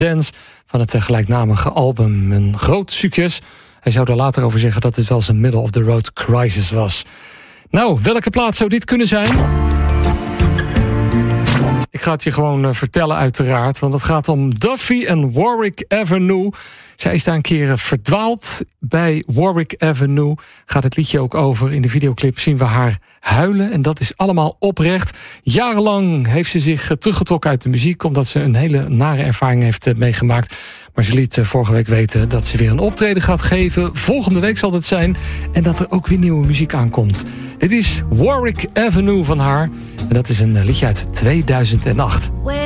Dance van het gelijknamige album. Een groot succes. Hij zou er later over zeggen dat het wel zijn middle of the road crisis was. Nou, welke plaat zou dit kunnen zijn? Ik ga het je gewoon vertellen uiteraard, want het gaat om Duffy en Warwick Avenue. Zij is daar een keer verdwaald bij Warwick Avenue. Gaat het liedje ook over. In de videoclip zien we haar huilen en dat is allemaal oprecht. Jarenlang heeft ze zich teruggetrokken uit de muziek, omdat ze een hele nare ervaring heeft meegemaakt. Maar ze liet vorige week weten dat ze weer een optreden gaat geven. Volgende week zal het zijn. En dat er ook weer nieuwe muziek aankomt. Dit is Warwick Avenue van haar. En dat is een liedje uit 2008.